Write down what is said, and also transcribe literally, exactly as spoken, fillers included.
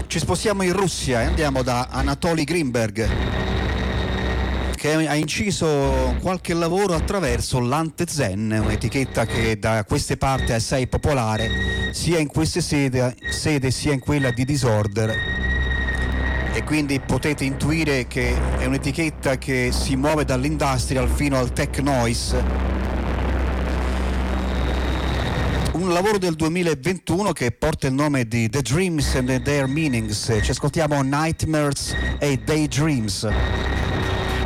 Ci spostiamo in Russia e andiamo da Anatoly Greenberg, che ha inciso qualche lavoro attraverso l'Antezen, un'etichetta che da queste parti è assai popolare sia in queste sede, sede sia in quella di Disorder, e quindi potete intuire che è un'etichetta che si muove dall'industrial fino al tech noise. Un lavoro del duemilaventuno che porta il nome di The Dreams and Their Meanings. Ci ascoltiamo Nightmares e Daydreams.